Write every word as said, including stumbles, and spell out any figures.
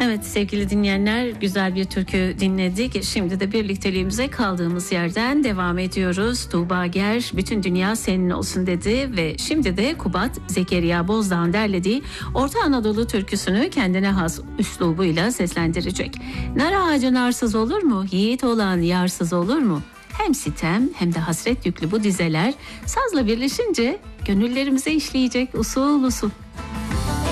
Evet sevgili dinleyenler, güzel bir türkü dinledik. Şimdi de birlikteliğimize kaldığımız yerden devam ediyoruz. Tuğba Ger bütün dünya senin olsun dedi ve şimdi de Kubat Zekeriya Bozdağ'ın derlediği Orta Anadolu türküsünü kendine has üslubuyla seslendirecek. Nar ağacı narsız olur mu? Yiğit olan yarsız olur mu? Hem sitem hem de hasret yüklü bu dizeler sazla birleşince gönüllerimize işleyecek usul usul.